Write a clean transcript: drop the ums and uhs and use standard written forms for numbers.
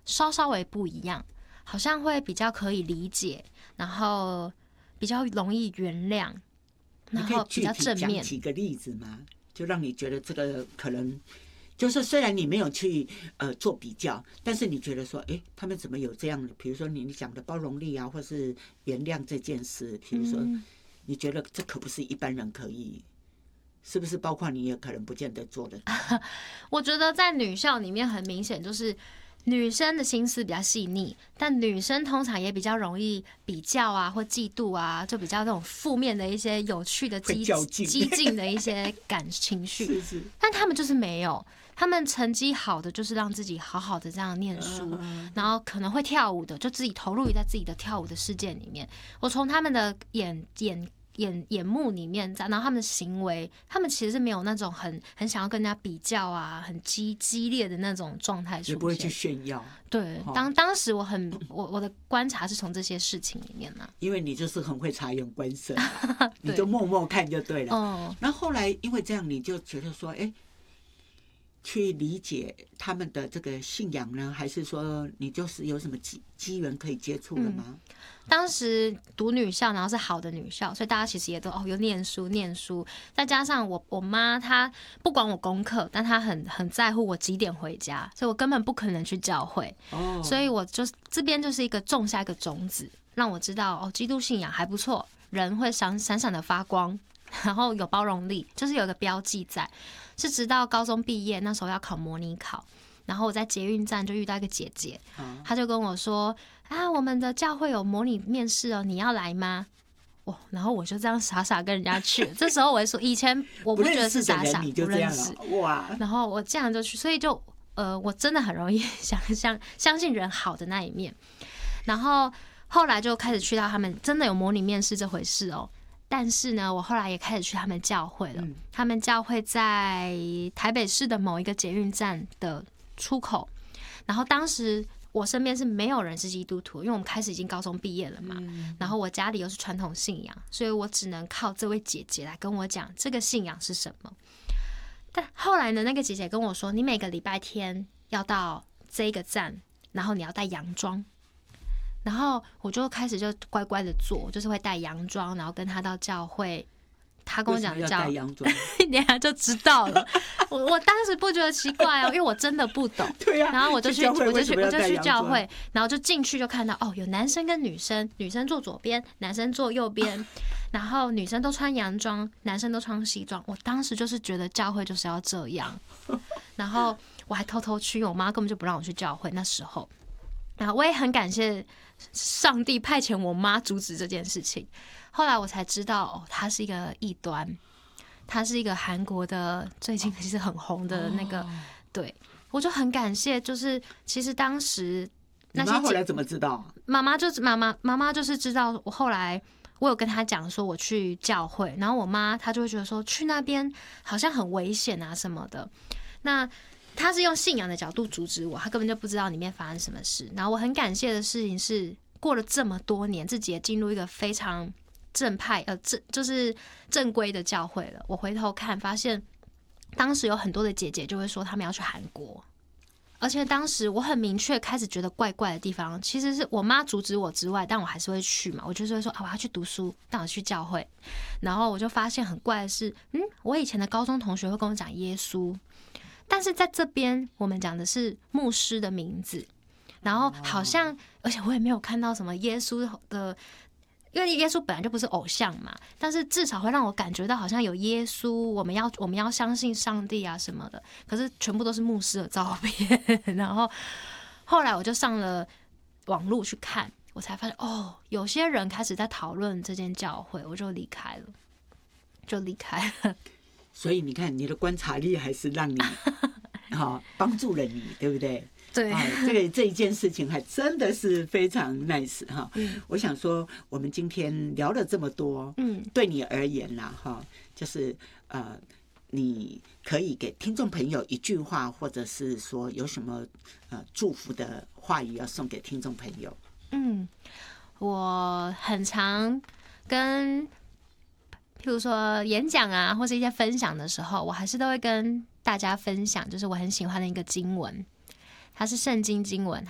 稍微不一样，好像会比较可以理解，然后比较容易原谅，然后比较正面。 你可以具体讲几个例子吗？就让你觉得这个可能就是虽然你没有去做比较，但是你觉得说，哎，他们怎么有这样的？比如说你讲的包容力啊，或是原谅这件事，比如说你觉得这可不是一般人可以。是不是包括你也可能不见得做的？ 我觉得在女校里面很明显就是女生的心思比较细腻，但女生通常也比较容易比较啊或嫉妒啊，就比较那种负面的一些有趣的激进的一些情绪。 是， 但他们就是没有，他们成绩好的就是让自己好好的这样念书，然后可能会跳舞的就自己投入在自己的跳舞的世界里面。我从他们的眼目里面，然后他们的行为，他们其实是没有那种很想要跟人家比较啊，很激烈的那种状态出现， 也不会去炫耀。 对，当时我的观察是从这些事情里面呢， 因为你就是很会察言观色，你就默默看就对了。然后后来因为这样，你就觉得说，哎，去理解他们的这个信仰呢，还是说你就是有什么机缘可以接触了吗？ 当时读女校，然后是好的女校，所以大家其实也都有念书，再加上我妈她不管我功课，但她很在乎我几点回家，所以我根本不可能去教会。所以我就这边就是一个种下一个种子，让我知道基督信仰还不错，人会闪闪的发光，然后有包容力，就是有一个标记在。是直到高中毕业那时候要考模拟考，然后我在捷运站就遇到一个姐姐，她就跟我说啊，我们的教会有模拟面试哦，你要来吗？然后我就这样傻傻跟人家去。这时候我说，以前我不觉得是傻傻，不认识哇，然后我这样就去，所以就我真的很容易相信人好的那一面。然后后来就开始去到他们真的有模拟面试这回事哦。但是呢，我后来也开始去他们教会了。他们教会在台北市的某一个捷运站的出口。然后当时我身边是没有人是基督徒，因为我们开始已经高中毕业了嘛。然后我家里又是传统信仰，所以我只能靠这位姐姐来跟我讲这个信仰是什么。但后来呢，那个姐姐跟我说，你每个礼拜天要到这个站，然后你要带洋装。然后我就开始就乖乖的做，就是会带洋装，然后跟他到教会。他跟我讲带洋装， 等一下就知道了。我当时不觉得奇怪哦，因为我真的不懂。 对啊。 然后我就去教会，然后就进去就看到有男生跟女生，女生坐左边，男生坐右边，然后女生都穿洋装，男生都穿西装。我当时就是觉得教会就是要这样，然后我还偷偷去，因为我妈根本就不让我去教会那时候。然后我也很感谢上帝派遣我妈阻止这件事情。后来我才知道，他是一个异端，他是一个韩国的最近其实很红的那个。对，我就很感谢，就是其实当时那些你妈后来怎么知道？ 妈妈就是知道。我后来我有跟她讲说我去教会，然后我妈她就会觉得说去那边好像很危险啊什么的。那他是用信仰的角度阻止我，他根本就不知道里面发生什么事。然后我很感谢的事情是，过了这么多年，自己也进入一个非常正派就是正规的教会了。我回头看发现，当时有很多的姐姐就会说他们要去韩国，而且当时我很明确开始觉得怪怪的地方，其实是我妈阻止我之外，但我还是会去嘛。我就是会说我要去读书，但我去教会。然后我就发现很怪的是，我以前的高中同学会跟我讲耶稣。但是在这边，我们讲的是牧师的名字，然后好像，而且我也没有看到什么耶稣的，因为耶稣本来就不是偶像嘛，但是至少会让我感觉到好像有耶稣，我们要相信上帝啊什么的。可是全部都是牧师的照片，然后后来我就上了网络去看，我才发现有些人开始在讨论这间教会，我就离开了。 所以你看，你的观察力还是让你帮助了你，对不对？ 对， 这一件事情还真的是非常 nice 哈。我想说，我们今天聊了这么多，对你而言啦哈，就是你可以给听众朋友一句话，或者是说有什么祝福的话语要送给听众朋友？ 我很常跟譬如说演讲啊，或是一些分享的时候，我还是都会跟大家分享，就是我很喜欢的一个经文，它是圣经经文。